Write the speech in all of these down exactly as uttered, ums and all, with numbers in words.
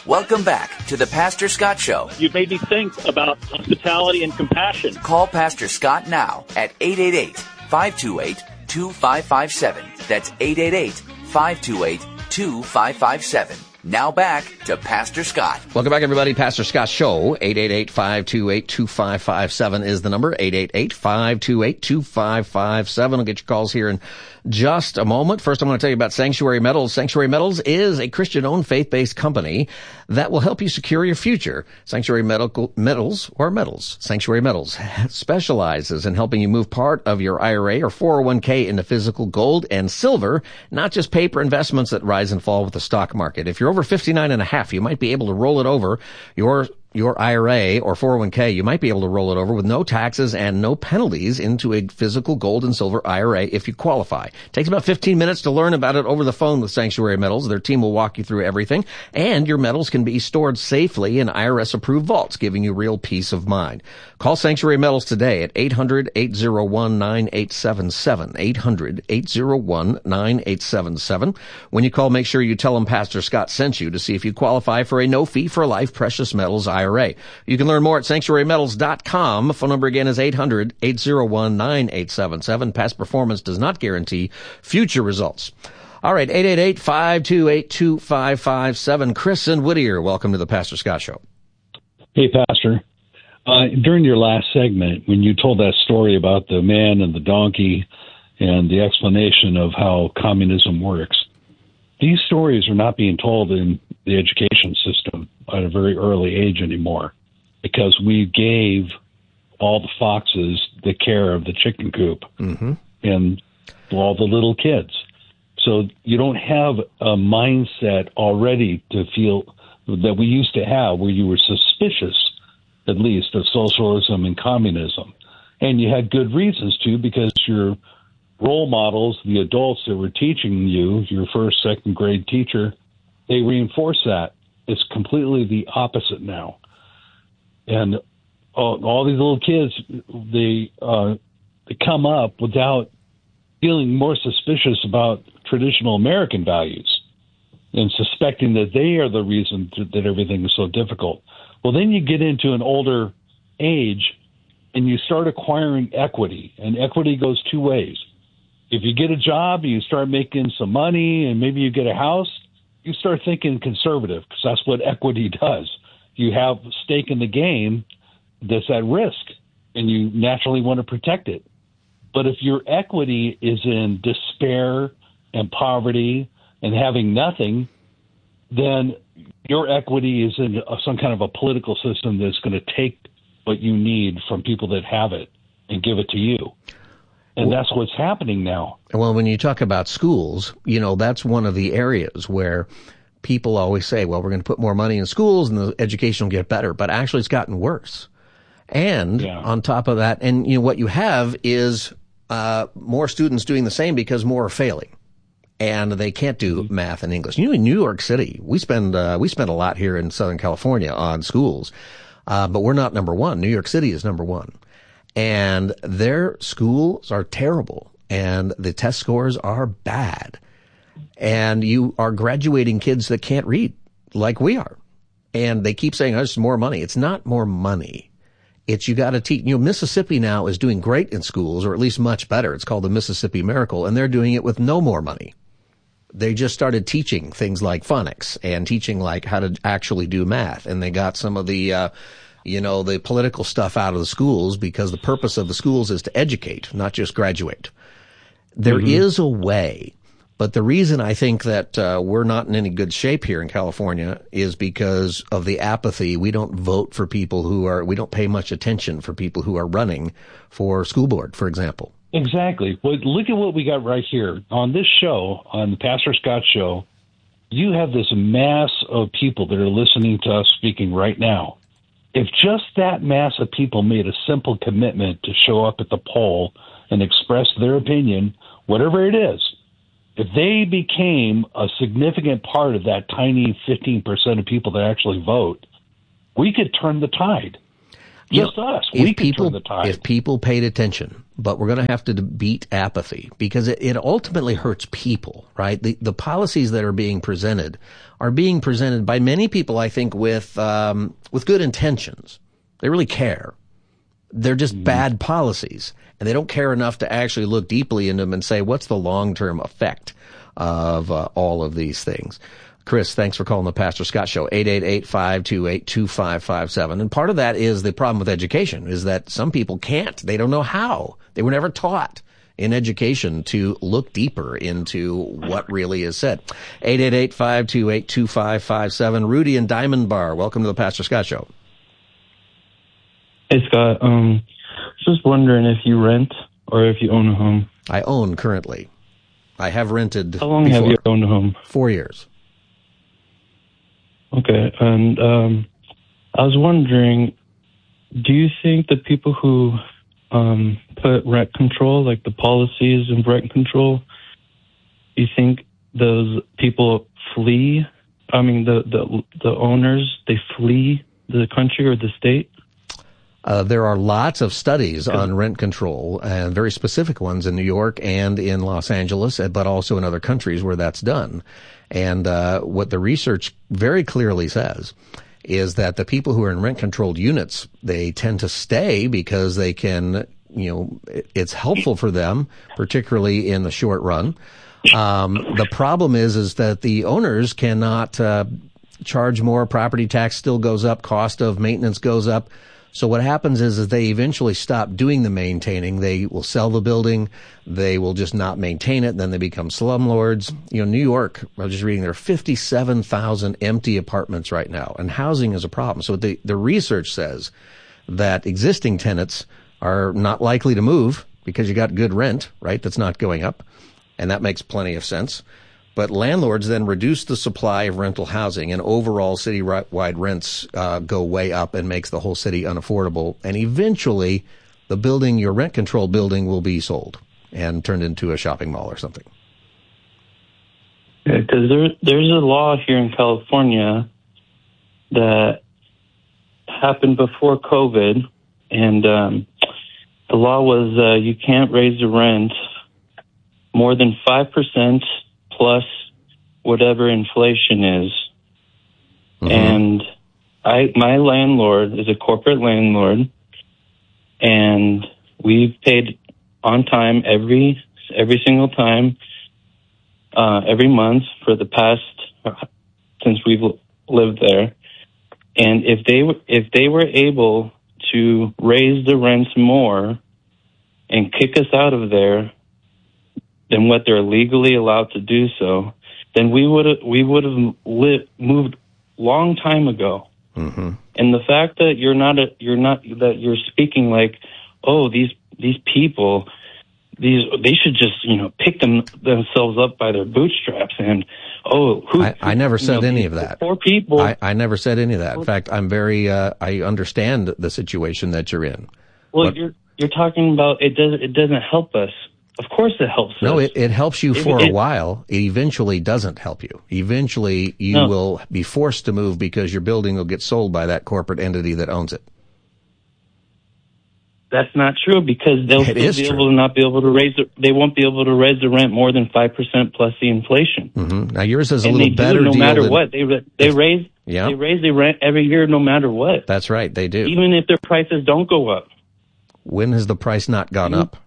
Welcome back to the Pastor Scott Show. You made me think about hospitality and compassion. Call Pastor Scott now at eight eight eight, five two eight, two five five seven. That's eight eight eight, five two eight, two five five seven. Now back to Pastor Scott. Welcome back, everybody. Pastor Scott Show. eight eight eight, five two eight, two five five seven is the number. eight eight eight, five two eight, two five five seven. I'll get your calls here in just a moment. First, I want to tell you about Sanctuary Metals. Sanctuary Metals is a Christian-owned, faith-based company that will help you secure your future. Sanctuary Medical, Metals, or Metals. Sanctuary Metals specializes in helping you move part of your I R A or four oh one k into physical gold and silver, not just paper investments that rise and fall with the stock market. If you're over fifty-nine and a half, you might be able to roll it over. Your your I R A or four oh one k, you might be able to roll it over with no taxes and no penalties into a physical gold and silver I R A if you qualify. It takes about fifteen minutes to learn about it over the phone with Sanctuary Metals. Their team will walk you through everything, and your metals can be stored safely in I R S-approved vaults, giving you real peace of mind. Call Sanctuary Metals today at eight hundred, eight oh one, nine eight seven seven, eight hundred, eight oh one, nine eight seven seven. When you call, make sure you tell them Pastor Scott sent you to see if you qualify for a no-fee-for-life precious metals I R A. You can learn more at sanctuary metals dot com. Phone number again is eight hundred, eight oh one, nine eight seven seven. Past performance does not guarantee future results. All right, eight eight eight, five two eight, two five five seven. Chris in Whittier, welcome to the Pastor Scott Show. Hey, Pastor. Uh, during your last segment, when you told that story about the man and the donkey and the explanation of how communism works, these stories are not being told in the education system at a very early age anymore, because we gave all the foxes the care of the chicken coop mm-hmm. and all the little kids. So you don't have a mindset already to feel that we used to have, where you were suspicious, at least, of socialism and communism. And you had good reasons to, because your role models, the adults that were teaching you, your first, second grade teacher, they reinforce that. It's completely the opposite now. And all, all these little kids, they, uh, they come up without feeling more suspicious about traditional American values and suspecting that they are the reason to, that everything is so difficult. Well, then you get into an older age and you start acquiring equity, and equity goes two ways. If you get a job, you start making some money, and maybe you get a house, you start thinking conservative, because that's what equity does. You have stake in the game that's at risk, and you naturally want to protect it. But if your equity is in despair and poverty and having nothing, then your equity is in some kind of a political system that's going to take what you need from people that have it and give it to you. And that's what's happening now. Well, when you talk about schools, you know, that's one of the areas where people always say, well, we're going to put more money in schools and the education will get better. But actually, it's gotten worse. And yeah. on top of that, and you know, what you have is uh, more students doing the same because more are failing. And they can't do mm-hmm. math and English. You know, in New York City, we spend uh, we spend a lot here in Southern California on schools, uh, but we're not number one. New York City is number one. And their schools are terrible, and the test scores are bad. And you are graduating kids that can't read like we are. And they keep saying, oh, it's more money. It's not more money. It's you got to teach. You know, Mississippi now is doing great in schools, or at least much better. It's called the Mississippi Miracle, and they're doing it with no more money. They just started teaching things like phonics and teaching like how to actually do math. And they got some of the, uh, you know, the political stuff out of the schools, because the purpose of the schools is to educate, not just graduate. There mm-hmm. is a way, but the reason I think that uh, we're not in any good shape here in California is because of the apathy. We don't vote for people who are, we don't pay much attention for people who are running for school board, for example. Exactly. Well, look at what we got right here. On this show, on the Pastor Scott Show, you have this mass of people that are listening to us speaking right now. If just that mass of people made a simple commitment to show up at the poll and express their opinion, whatever it is, if they became a significant part of that tiny fifteen percent of people that actually vote, we could turn the tide. Just you know, us. We could people, turn the tide. If people paid attention, but we're going to have to beat apathy because it, it ultimately hurts people, right? The, the policies that are being presented are being presented by many people, I think, with, um, with good intentions. They really care. They're just mm. bad policies, and they don't care enough to actually look deeply into them and say, what's the long-term effect of uh, all of these things? Chris, thanks for calling the Pastor Scott Show, eight eight eight, five two eight, two five five seven. And part of that is the problem with education, is that some people can't. They don't know how. They were never taught in education to look deeper into what really is said. eight eight eight, five two eight, two five five seven. Rudy in Diamond Bar, welcome to the Pastor Scott Show. Hey, Scott. Um, just wondering if you rent or if you own a home. I own currently. I have rented How long before. have you owned a home? Four years. Okay, and um, I was wondering, do you think the people who um, put rent control, like the policies of rent control, you think those people flee? I mean, the, the, the owners, they flee the country or the state? Uh, there are lots of studies on rent control, and very specific ones in New York and in Los Angeles, but also in other countries where that's done. And uh, what the research very clearly says is that the people who are in rent-controlled units, they tend to stay because they can, you know, it's helpful for them, particularly in the short run. Um, the problem is, is that the owners cannot uh, charge more. Property tax still goes up. Cost of maintenance goes up. So what happens is, is they eventually stop doing the maintaining. They will sell the building. They will just not maintain it. Then they become slumlords. You know, New York, I was just reading, there are fifty-seven thousand empty apartments right now, and housing is a problem. So the, the research says that existing tenants are not likely to move because you got good rent, right? That's not going up. And that makes plenty of sense. But landlords then reduce the supply of rental housing, and overall city-wide rents uh, go way up and makes the whole city unaffordable. And eventually, the building, your rent-controlled building, will be sold and turned into a shopping mall or something. Yeah, because there, there's a law here in California that happened before COVID, and um, the law was uh, you can't raise the rent more than five percent plus whatever inflation is. Mm-hmm. And I, my landlord is a corporate landlord, and we've paid on time every every single time, uh, every month for the past since we've lived there. And if they if they were able to raise the rents more and kick us out of there than what they're legally allowed to do so, then we would have we would have li- moved long time ago. Mm-hmm. And the fact that you're not a, you're not that you're speaking like, oh, these these people, these they should just you know pick them themselves up by their bootstraps and oh, who, I, I never said know, any of that. Poor people. I, I never said any of that. In fact, I'm very uh, I understand the situation that you're in. Well, but, you're you're talking about it doesn't it doesn't help us. Of course it helps us. No, it, it helps you for it, a while. It eventually doesn't help you. Eventually you no. will be forced to move because your building will get sold by that corporate entity that owns it. That's not true because they'll it still be true. able to not be able to raise the, they won't be able to raise the rent more than five percent plus the inflation. Mm-hmm. Now yours is a and little they better do no deal matter than, what. They they if, raise yeah. they raise the rent every year no matter what. That's right, they do. Even if their prices don't go up. When has the price not gone mm-hmm. up?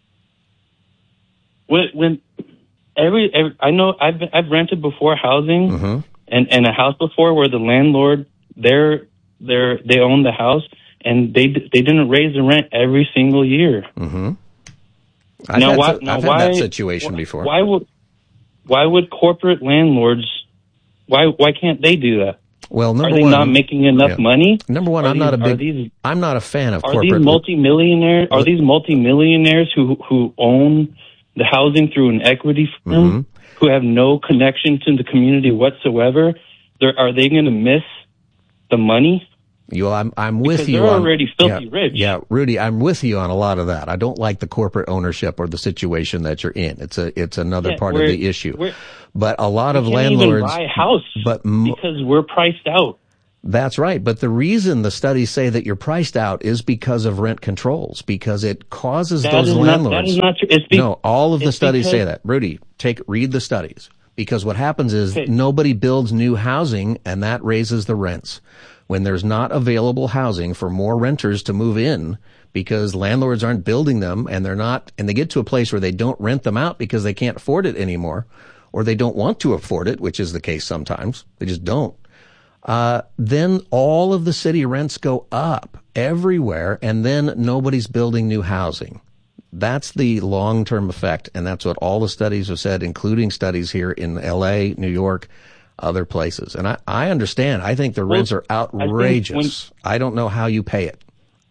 When, when every, every, I know I've I've rented before housing mm-hmm. and, and a house before where the landlord they're they're they own the house and they they didn't raise the rent every single year. Mm-hmm. I've now had, why, I've now had why, that situation why, before. Why would why would corporate landlords why why can't they do that? Well, number are they one, not making enough yeah. money? Number one, are I'm these, not a big. These, I'm not a fan of are corporate. These multimillionaires are these multimillionaires who who own the housing through an equity firm mm-hmm. who have no connection to the community whatsoever? They're, are they going to miss the money? You, I'm, I'm with because you. They're on, already filthy yeah, rich. Yeah, Rudy, I'm with you on a lot of that. I don't like the corporate ownership or the situation that you're in. It's a, it's another yeah, part of the issue. But a lot of can't landlords, even buy a house but because we're priced out. That's right. But the reason the studies say that you're priced out is because of rent controls, because it causes That those is not- landlords. that is not true. It's be- no, all of the it's studies say because- that. Rudy, take, read the studies. Because what happens is Okay. nobody builds new housing, and that raises the rents. When there's not available housing for more renters to move in, because landlords aren't building them, and they're not, and they get to a place where they don't rent them out because they can't afford it anymore, or they don't want to afford it, which is the case sometimes. They just don't. Uh, then all of the city rents go up everywhere, and then nobody's building new housing. That's the long-term effect, and that's what all the studies have said, including studies here in L A, New York, other places. And I, I understand. I think the rents Well, are outrageous. I, I don't know how you pay it.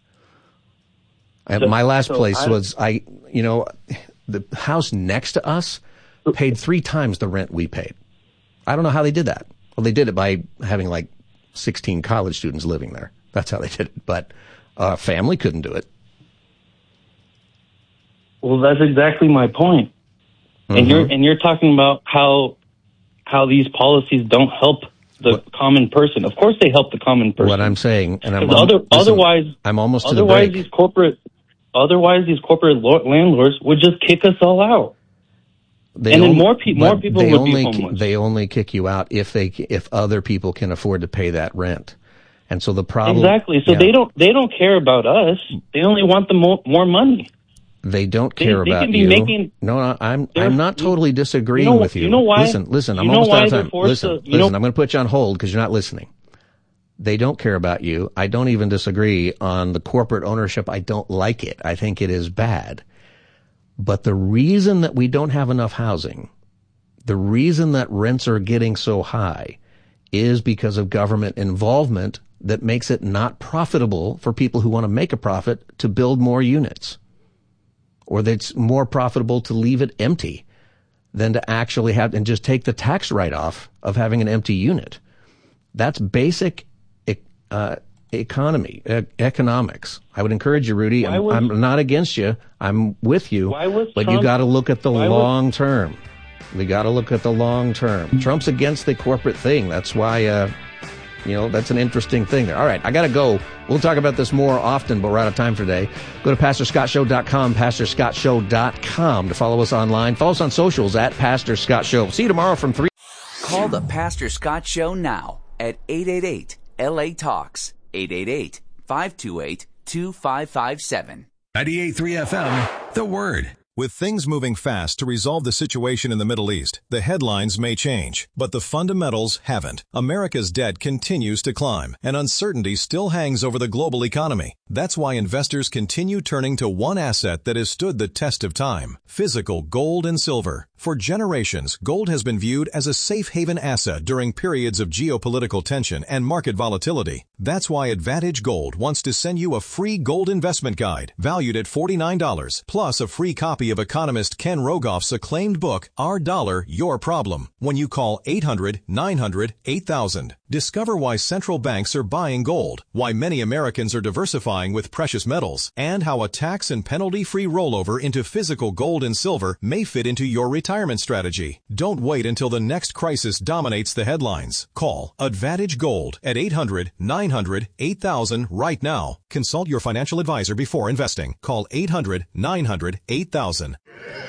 At So- my last so place I- was, I, you know, the house next to us paid three times the rent we paid. I don't know how they did that. Well, they did it by having like sixteen college students living there. That's how they did it. But a family couldn't do it. Well, that's exactly my point. Mm-hmm. And you're and you're talking about how how these policies don't help the What? common person. Of course, they help the common person. What I'm saying, and I'm Because other, listen, otherwise, I'm almost to the otherwise break. these corporate, otherwise these corporate lo- landlords would just kick us all out. They and then only- more pe- more but people they would be only, homeless. They only kick you out if they if other people can afford to pay that rent. And so the problem Exactly. So yeah, they don't they don't care about us. They only want the mo- more money. They don't They- care they about can be you. making- no, no, I'm They're- I'm not totally disagreeing you know- with you. you know why- Listen, listen. I'm you know almost why out of they're time. forced Listen, to- you listen. know- I'm going to put you on hold because you're not listening. They don't care about you. I don't even disagree on the corporate ownership. I don't like it. I think it is bad. But the reason that we don't have enough housing, the reason that rents are getting so high, is because of government involvement that makes it not profitable for people who want to make a profit to build more units. Or that it's more profitable to leave it empty than to actually have and just take the tax write-off of having an empty unit. That's basic uh, economy, e- economics. I would encourage you, Rudy. Why I'm, was- I'm not against you. I'm with you. Why was but you Trump- got to look at the why was- long term. We got to look at the long term. Trump's against the corporate thing. That's why, uh, you know, that's an interesting thing there. All right, I got to go. We'll talk about this more often, but we're out of time for today. Go to pastor scott show dot com, pastor scott show dot com to follow us online. Follow us on socials at Pastor Scott Show. See you tomorrow from three. Call the Pastor Scott Show now at eight eight eight L A Talks, eight eight eight, five two eight, two five five seven. ninety-eight point three F M, The Word. With things moving fast to resolve the situation in the Middle East, the headlines may change, but the fundamentals haven't. America's debt continues to climb, and uncertainty still hangs over the global economy. That's why investors continue turning to one asset that has stood the test of time: physical gold and silver. For generations, gold has been viewed as a safe haven asset during periods of geopolitical tension and market volatility. That's why Advantage Gold wants to send you a free gold investment guide valued at forty-nine dollars, plus a free copy of economist Ken Rogoff's acclaimed book, Our Dollar, Your Problem, when you call eight hundred, nine hundred, eight thousand. Discover why central banks are buying gold, why many Americans are diversifying with precious metals, and how a tax and penalty-free rollover into physical gold and silver may fit into your retirement strategy. Don't wait until the next crisis dominates the headlines. Call Advantage Gold at eight hundred, nine hundred, eight thousand right now. Consult your financial advisor before investing. Call eight hundred, nine hundred, eight thousand.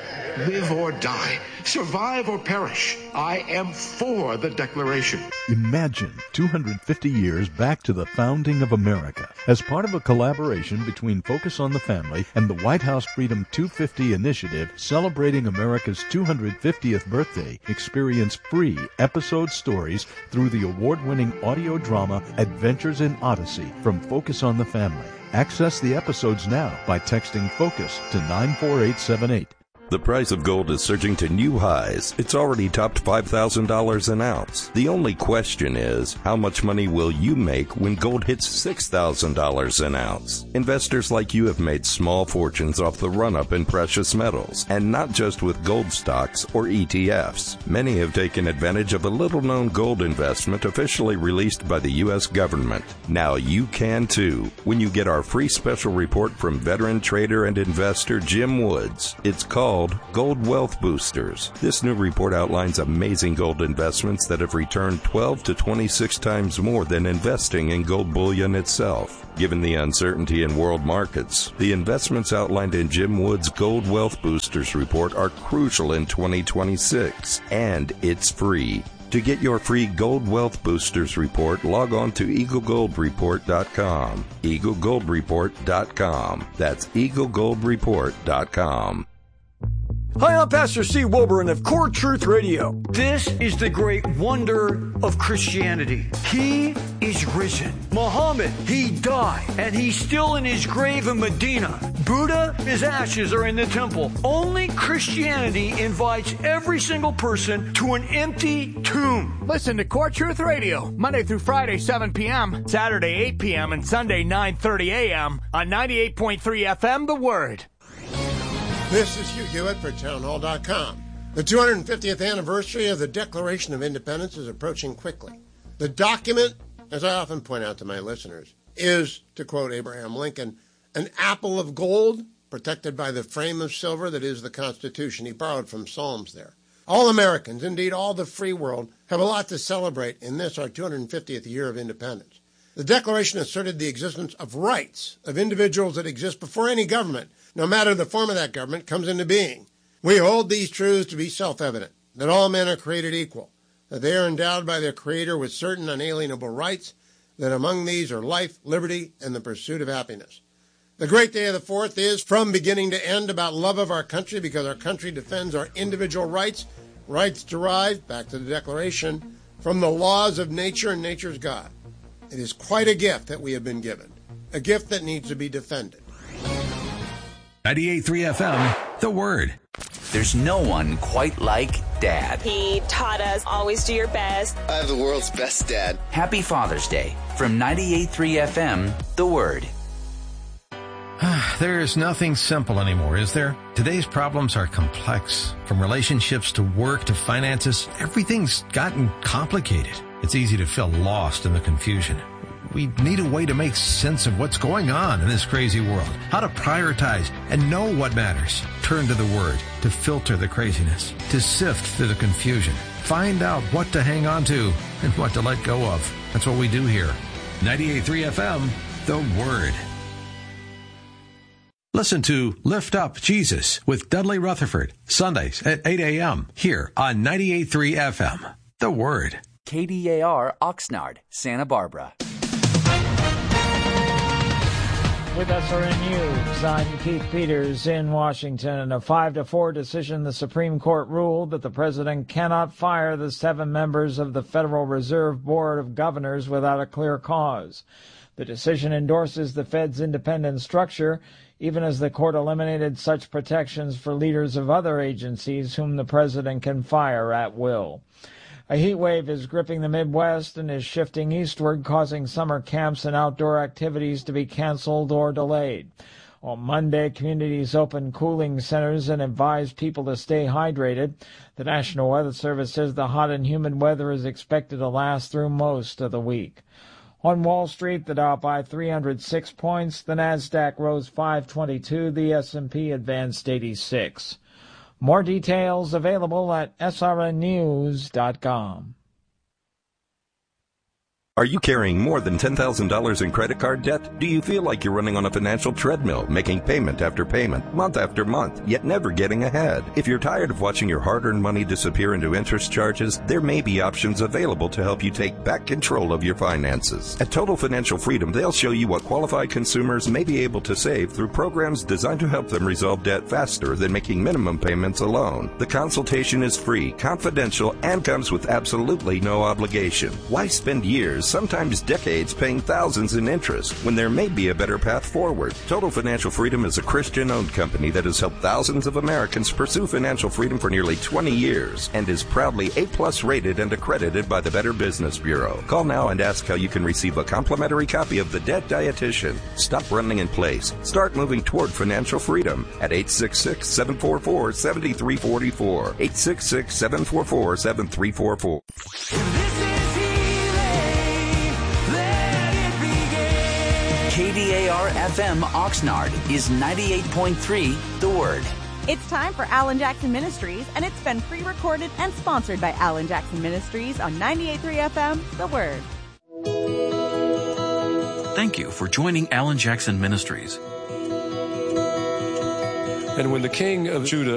Live or die, survive or perish, I am for the Declaration. Imagine two hundred fifty years back to the founding of America. As part of a collaboration between Focus on the Family and the White House Freedom two fifty initiative celebrating America's two hundred fiftieth birthday, experience free episode stories through the award-winning audio drama Adventures in Odyssey from Focus on the Family. Access the episodes now by texting FOCUS to nine four eight seven eight. The price of gold is surging to new highs. It's already topped five thousand dollars an ounce. The only question is, how much money will you make when gold hits six thousand dollars an ounce? Investors like you have made small fortunes off the run-up in precious metals, and not just with gold stocks or E T Fs. Many have taken advantage of a little-known gold investment officially released by the U S government. Now you can too, when you get our free special report from veteran trader and investor Jim Woods. It's called called Gold Wealth Boosters. This new report outlines amazing gold investments that have returned twelve to twenty-six times more than investing in gold bullion itself. Given the uncertainty in world markets, the investments outlined in Jim Wood's Gold Wealth Boosters report are crucial in twenty twenty-six, and it's free. To get your free Gold Wealth Boosters report, log on to eagle gold report dot com. eagle gold report dot com. That's eagle gold report dot com. Hi, I'm Pastor Steve Wilburn of Core Truth Radio. This is the great wonder of Christianity. He is risen. Muhammad, he died, and he's still in his grave in Medina. Buddha, his ashes are in the temple. Only Christianity invites every single person to an empty tomb. Listen to Core Truth Radio, Monday through Friday, seven p.m., Saturday, eight p.m., and Sunday, nine thirty a.m. on ninety-eight point three F M, The Word. This is Hugh Hewitt for town hall dot com. The two hundred fiftieth anniversary of the Declaration of Independence is approaching quickly. The document, as I often point out to my listeners, is, to quote Abraham Lincoln, an apple of gold protected by the frame of silver that is the Constitution. He borrowed from Psalms there. All Americans, indeed all the free world, have a lot to celebrate in this, our two hundred fiftieth year of independence. The Declaration asserted the existence of rights of individuals that exist before any government, no matter the form of that government, comes into being. We hold these truths to be self-evident, that all men are created equal, that they are endowed by their Creator with certain unalienable rights, that among these are life, liberty, and the pursuit of happiness. The great day of the fourth is, from beginning to end, about love of our country, because our country defends our individual rights, rights derived, back to the Declaration, from the laws of nature and nature's God. It is quite a gift that we have been given, a gift that needs to be defended. ninety-eight point three F M, The Word. There's no one quite like Dad. He taught us always do your best. I have the world's best dad. Happy Father's Day from ninety-eight point three F M, The Word. There's nothing simple anymore, is there? Today's problems are complex. From relationships to work to finances, everything's gotten complicated. It's easy to feel lost in the confusion. We need a way to make sense of what's going on in this crazy world, how to prioritize and know what matters. Turn to the Word to filter the craziness, to sift through the confusion, find out what to hang on to and what to let go of. That's what we do here. ninety-eight point three F M, The Word. Listen to Lift Up Jesus with Dudley Rutherford, Sundays at eight a.m. here on ninety-eight point three F M, The Word. K D A R Oxnard, Santa Barbara. With S R N News, I'm Keith Peters in Washington. In a five to four decision, the Supreme Court ruled that the president cannot fire the seven members of the Federal Reserve Board of Governors without a clear cause. The decision endorses the Fed's independent structure, even as the court eliminated such protections for leaders of other agencies whom the president can fire at will. A heat wave is gripping the Midwest and is shifting eastward, causing summer camps and outdoor activities to be canceled or delayed. On Monday, communities opened cooling centers and advised people to stay hydrated. The National Weather Service says the hot and humid weather is expected to last through most of the week. On Wall Street, the Dow by three hundred six points, the Nasdaq rose five twenty-two, the S and P advanced eighty-six. More details available at S R N news dot com. Are you carrying more than ten thousand dollars in credit card debt? Do you feel like you're running on a financial treadmill, making payment after payment, month after month, yet never getting ahead? If you're tired of watching your hard-earned money disappear into interest charges, there may be options available to help you take back control of your finances. At Total Financial Freedom, they'll show you what qualified consumers may be able to save through programs designed to help them resolve debt faster than making minimum payments alone. The consultation is free, confidential, and comes with absolutely no obligation. Why spend years, sometimes decades, paying thousands in interest when there may be a better path forward? Total Financial Freedom is a Christian-owned company that has helped thousands of Americans pursue financial freedom for nearly twenty years and is proudly A-plus rated and accredited by the Better Business Bureau. Call now and ask how you can receive a complimentary copy of The Debt Dietitian. Stop running in place. Start moving toward financial freedom at eight six six, seven four four, seven three four four. eight six six, seven four four, seven three four four. K D A R F M Oxnard is ninety-eight point three The Word. It's time for Alan Jackson Ministries, and it's been pre-recorded and sponsored by Alan Jackson Ministries on ninety-eight point three F M, The Word. Thank you for joining Alan Jackson Ministries. And when the king of Judah